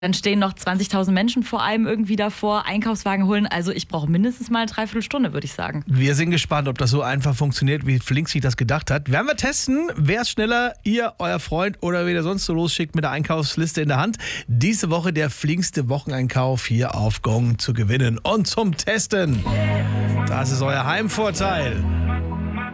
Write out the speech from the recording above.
Dann stehen noch 20.000 Menschen vor einem irgendwie davor, Einkaufswagen holen. Also ich brauche mindestens mal eine Dreiviertelstunde, würde ich sagen. Wir sind gespannt, ob das so einfach funktioniert, wie Flink sich das gedacht hat. Werden wir testen, wer ist schneller, ihr, euer Freund oder wer der sonst so losschickt mit der Einkaufsliste in der Hand. Diese Woche der flinkste Wocheneinkauf hier auf Gong zu gewinnen. Und zum Testen, das ist euer Heimvorteil.